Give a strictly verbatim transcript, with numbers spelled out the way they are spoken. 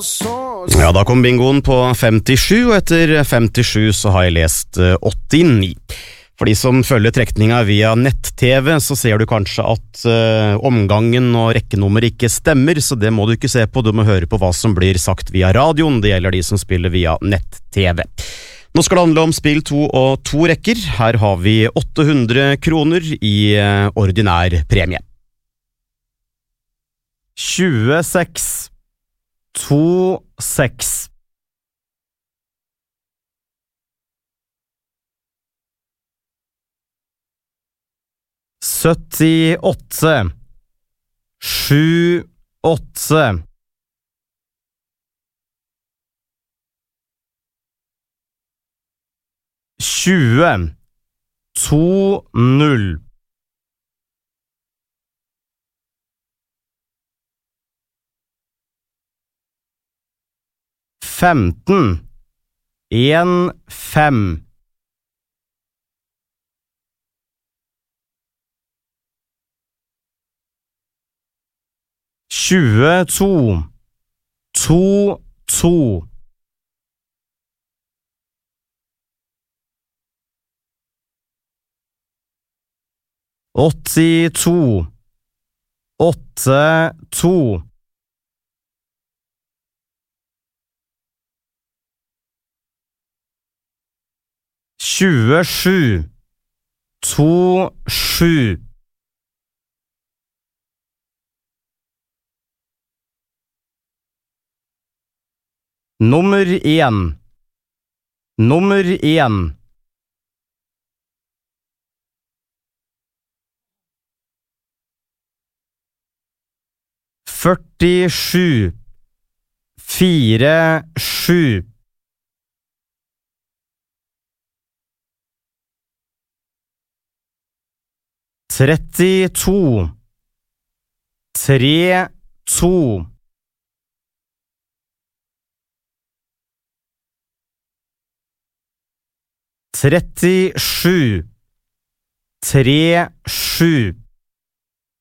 Ja, da kom bingoen på femtisju, og etter femtisju så har jeg lest åttini. For de som følger trekninga via nett-tv, så ser du kanskje at uh, omgangen og rekkenummer ikke stemmer, så det må du ikke se på, du må høre på hva som blir sagt via radioen, det gjelder de som spiller via nett-tv. Nå skal det handle om spill to og to rekker. Her har vi åtte hundre kroner i uh, ordinær premie. tjueseks, to, seks. syttiåtte, sju, åtte. tjue, to, null. femten, en, fem. tjueto, to, to. åttito, åtte, to. tjuesju, to, sju. Nummer en. Nummer en. førtisju, fire, sju. trettito, tre, to. trettisju, tre, sju.